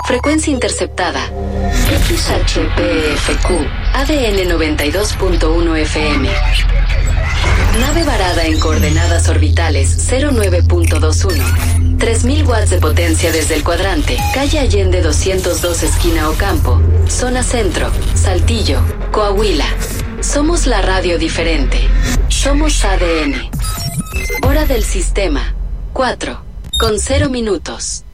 Frecuencia interceptada. XHPFQ. ADN 92.1 FM. Nave varada en coordenadas orbitales 09.21. 3000 watts de potencia desde el cuadrante. Calle Allende 202, esquina Ocampo. Zona Centro. Saltillo. Coahuila. Somos la radio diferente. Somos ADN. Hora del sistema. 4:0 minutos.